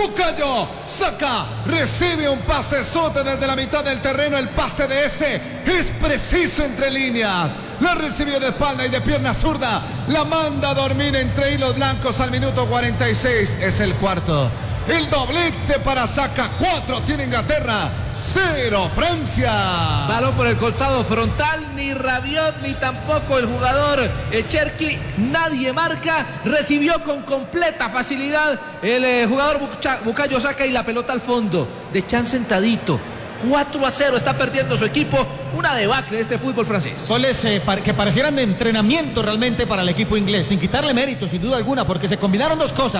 Bukayo Saka recibe un pasezote desde la mitad del terreno. El pase de ese es preciso entre líneas. La recibió de espalda y de pierna zurda. La manda a dormir entre hilos blancos al minuto 46. Es el cuarto. El doblete para Saka. 4 tiene Inglaterra, 0 Francia. Balón por el costado frontal. Ni Rabiot ni tampoco el jugador Cherki. Nadie marca. Recibió con completa facilidad el jugador Bukayo Saka y la pelota al fondo. De Chan sentadito. 4-0 está perdiendo su equipo. Una debacle de este fútbol francés. Goles que parecieran de entrenamiento realmente para el equipo inglés, sin quitarle mérito sin duda alguna, porque se combinaron dos cosas.